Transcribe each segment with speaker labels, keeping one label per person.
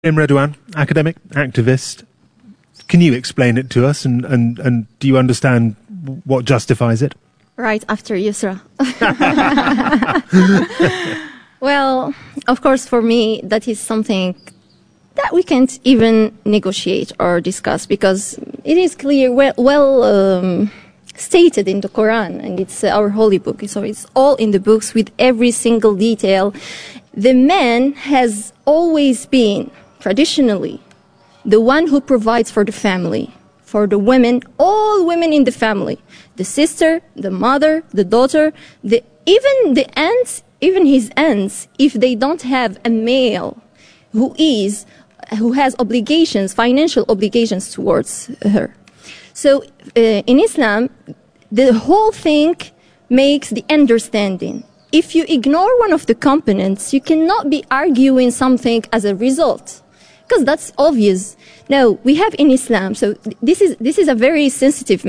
Speaker 1: Redouane, academic, activist. Can you explain it to us and do you understand what justifies it?
Speaker 2: Right after Yusra. Well, of course, for me, that is something that we can't even negotiate or discuss because it is clear, stated in the Quran, and it's our holy book. So it's all in the books with every single detail. The man has always been, traditionally, the one who provides for the family, for the women, all women in the family, the sister, the mother, the daughter, even the aunts, even his aunts, if they don't have a male who has obligations, financial obligations towards her. So in Islam, the whole thing makes the understanding. If you ignore one of the components, you cannot be arguing something as a result, because that's obvious. No, we have in Islam, so this is a very sensitive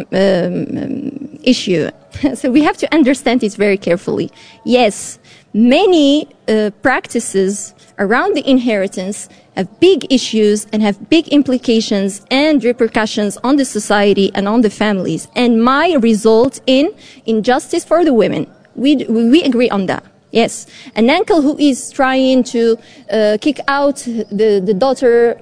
Speaker 2: issue. So we have to understand it very carefully. Yes, many practices around the inheritance have big issues and have big implications and repercussions on the society and on the families, and might result in injustice for the women. We agree on that. Yes, an uncle who is trying to kick out the daughter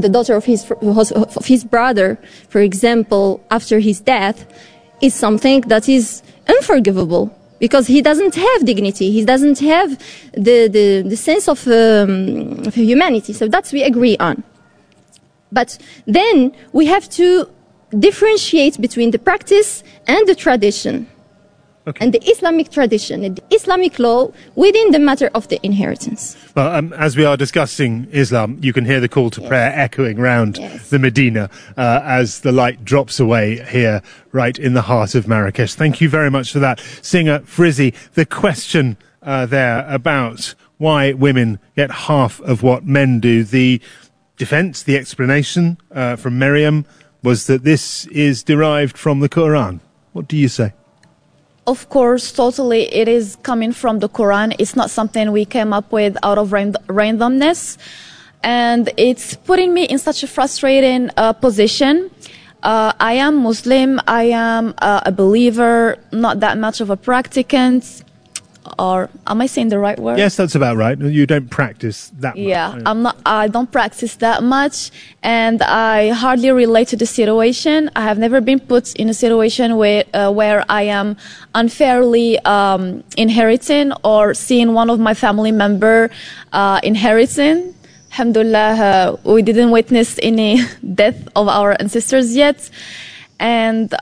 Speaker 2: of his brother, for example, after his death, is something that is unforgivable because he doesn't have dignity. He doesn't have the sense of humanity. So that's we agree on. But then we have to differentiate between the practice and the tradition.
Speaker 1: Okay.
Speaker 2: And the Islamic tradition, and the Islamic law within the matter of the inheritance.
Speaker 1: Well, as we are discussing Islam, you can hear the call to prayer echoing round the Medina as the light drops away here right in the heart of Marrakesh. Thank you very much for that. Singer Frizzy, the question there about why women get half of what men do, the defense, the explanation from Miriam was that this is derived from the Quran. What do you say?
Speaker 3: Of course, totally, it is coming from the Quran. It's not something we came up with out of randomness. And it's putting me in such a frustrating position. I am Muslim. I am a believer, not that much of a practicant. Or am I saying the right word?
Speaker 1: Yes, that's about right. You don't practice that much.
Speaker 3: Yeah, I don't practice that much, and I hardly relate to the situation. I have never been put in a situation where I am unfairly inheriting or seeing one of my family member inheriting. Alhamdulillah, we didn't witness any death of our ancestors yet. And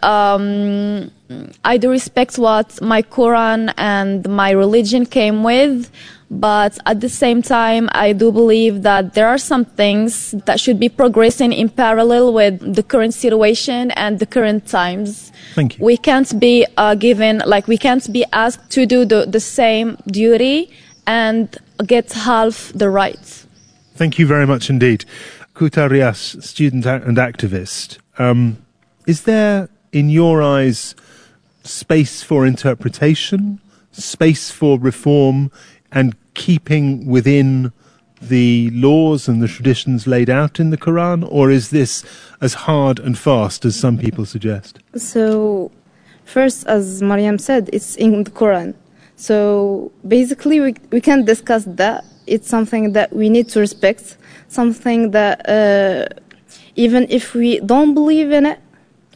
Speaker 3: I do respect what my Quran and my religion came with, but at the same time, I do believe that there are some things that should be progressing in parallel with the current situation and the current times.
Speaker 1: Thank you.
Speaker 3: We can't be we can't be asked to do the same duty and get half the rights.
Speaker 1: Thank you very much indeed. Kouta Rias, student and activist. Is there, in your eyes, space for interpretation, space for reform, and keeping within the laws and the traditions laid out in the Quran? Or is this as hard and fast as some people suggest?
Speaker 4: So, first, as Mariam said, it's in the Quran. So, basically, we can discuss that. It's something that we need to respect, something that even if we don't believe in it,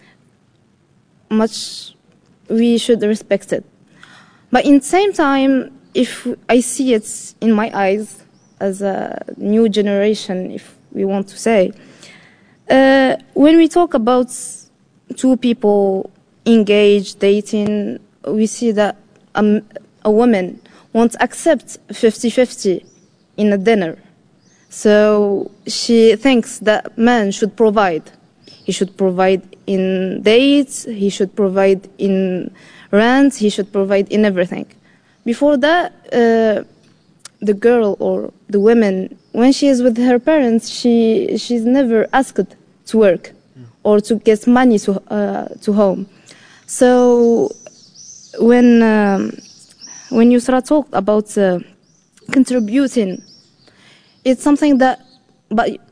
Speaker 4: much we should respect it. But in the same time, if I see it in my eyes as a new generation, if we want to say, when we talk about two people engaged, dating, we see that a woman won't accept 50-50 in a dinner. So she thinks that man should provide. He should provide in dates, he should provide in rent, he should provide in everything. Before that, the girl or the woman, when she is with her parents, she's never asked to work or to get money to home. So when Yusra talked about contributing, it's something that but